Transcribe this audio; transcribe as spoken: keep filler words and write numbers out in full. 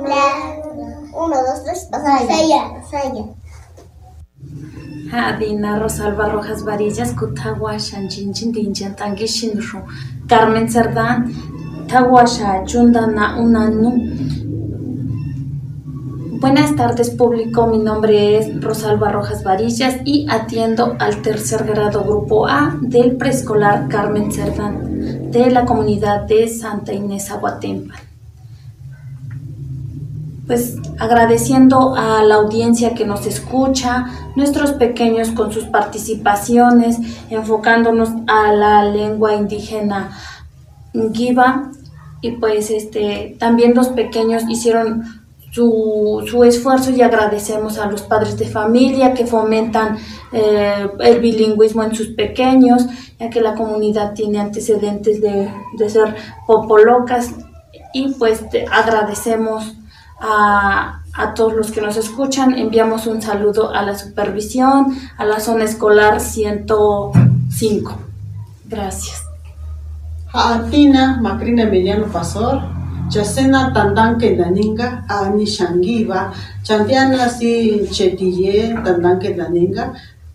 Uno, dos, tres, Saya. Saya. Adina Rosalba Rojas Varillas, Kutawashan, Chinchin Dinchan, Tangishinru, Carmen Cerdán, Tawasha, Chundana, Unanu. Buenas tardes, público. Mi nombre es Rosalba Rojas Varillas y atiendo al tercer grado Grupo A del preescolar Carmen Cerdán de la comunidad de Santa Inés Aguatempan. Pues agradeciendo a la audiencia que nos escucha, nuestros pequeños con sus participaciones, enfocándonos a la lengua indígena Ngiva, y pues este también los pequeños hicieron su, su esfuerzo, y agradecemos a los padres de familia que fomentan eh, el bilingüismo en sus pequeños, ya que la comunidad tiene antecedentes de, de ser popolocas, y pues te agradecemos A, a todos los que nos escuchan. Enviamos un saludo a la supervisión, a la zona escolar ciento cinco. Gracias. Atina Macrina Emiliano Pastor, Chasena Tandanque Daninga, Ani Shangiva, Chantiana Si Chetille, Tandanque Daninga,